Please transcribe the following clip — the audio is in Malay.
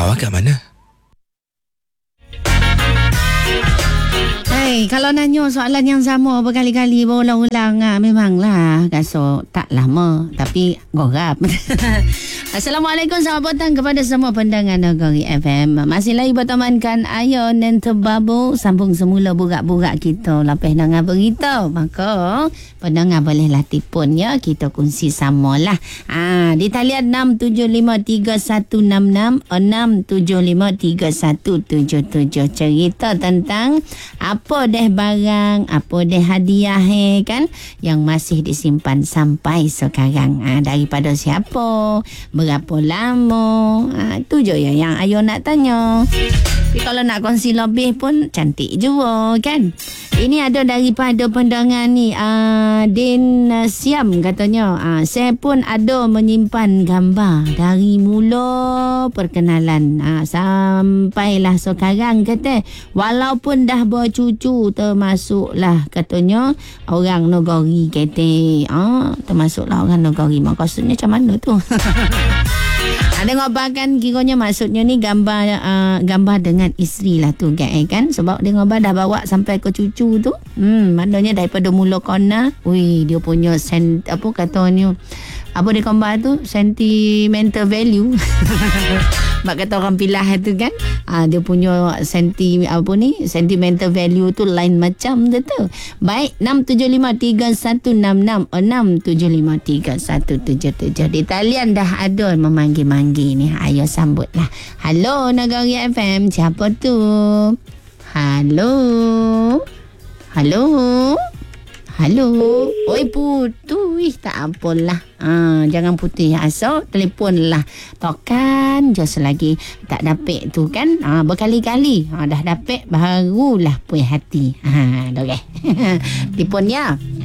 Awak kat mana? Kalau nanya soalan yang sama berkali-kali berulang-ulang, memanglah rasa tak lama tapi gorap. Assalamualaikum, selamat petang kepada semua pendengar Negeri FM. Masih lagi bertemankan Ayon dan Tebabu. Sambung semula burak-burak kita lepas dengar berita. Maka pendengar bolehlah tipun ya, kita kongsi samalah. Di talian 67531666 67531777 cerita tentang apa deh barang, apa deh hadiah kan yang masih disimpan sampai sekarang. Daripada siapa, berapa lama, itu je yang Ayo nak tanya. Tapi kalau nak kongsi lebih pun cantik juga kan. Ini ada daripada pendengar ni, Din Siam katanya, saya pun ada menyimpan gambar dari mula perkenalan sampailah sekarang kata, walaupun dah bercucu termasuklah katanya orang negeri kata, termasuklah orang negeri. Maksudnya macam mana tu? Ada ngobarkan kiranya maksudnya ni gambar dengan isteri lah tu kan, sebab dia ngobar dah bawa sampai ke cucu tu. Maknanya daripada mula kona, dia punya apa katanya, apa dia gambar tu, sentimental value. Mak kata orang pilah tu kan, dia punya sentimental value tu lain macam tu. Baik, 67531666 67531777. Di talian dah ada memanggil-manggil ni. Ayo sambutlah. Halo Negeri FM, siapa tu? Halo. Oi putih, tak apalah. Jangan putih asal telefon lah. Tokan je selagi tak dapat tu kan. Berkali-kali dah dapat barulah puas hati. Okay. Telefon ya.